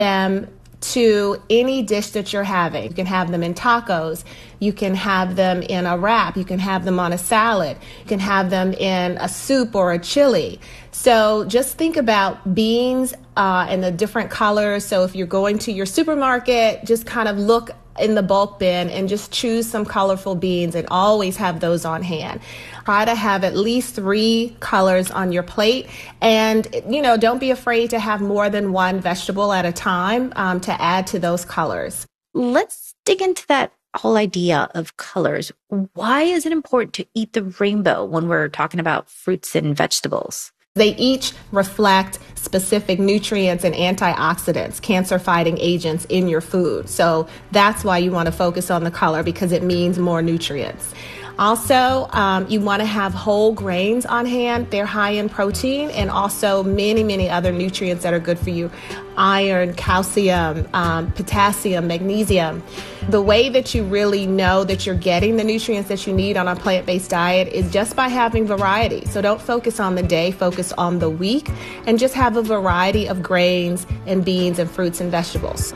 them to any dish that you're having. You can have them in tacos, you can have them in a wrap, you can have them on a salad, you can have them in a soup or a chili. So just think about beans and the different colors. So if you're going to your supermarket, just kind of look in the bulk bin and just choose some colorful beans and always have those on hand. Try to have at least 3 colors on your plate, and don't be afraid to have more than one vegetable at a time to add to those colors. Let's dig into that whole idea of colors. Why is it important to eat the rainbow when we're talking about fruits and vegetables? They each reflect specific nutrients and antioxidants, cancer-fighting agents in your food. So that's why you want to focus on the color, because it means more nutrients. Also, you want to have whole grains on hand. They're high in protein and also many, many other nutrients that are good for you. Iron, calcium, potassium, magnesium. The way that you really know that you're getting the nutrients that you need on a plant-based diet is just by having variety. So don't focus on the day, focus on the week, and just have a variety of grains and beans and fruits and vegetables.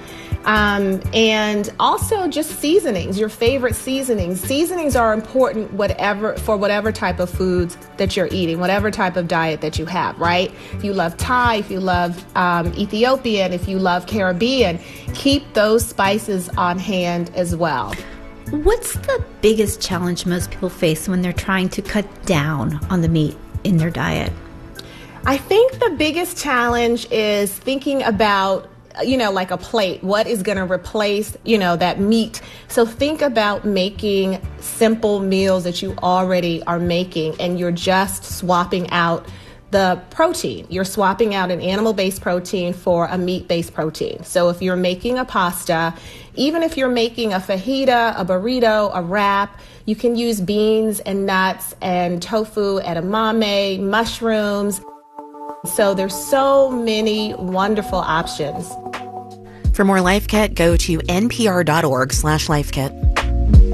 And also just seasonings, your favorite seasonings. Seasonings are important for whatever type of foods that you're eating, whatever type of diet that you have, right? If you love Thai, if you love Ethiopian, if you love Caribbean, keep those spices on hand as well. What's the biggest challenge most people face when they're trying to cut down on the meat in their diet? I think the biggest challenge is thinking about like a plate, what is going to replace, that meat. So think about making simple meals that you already are making, and you're just swapping out the protein. You're swapping out an animal-based protein for a meat-based protein. So if you're making a pasta, even if you're making a fajita, a burrito, a wrap, you can use beans and nuts and tofu, edamame, mushrooms. So there's so many wonderful options. For more Life Kit, go to npr.org/lifekit.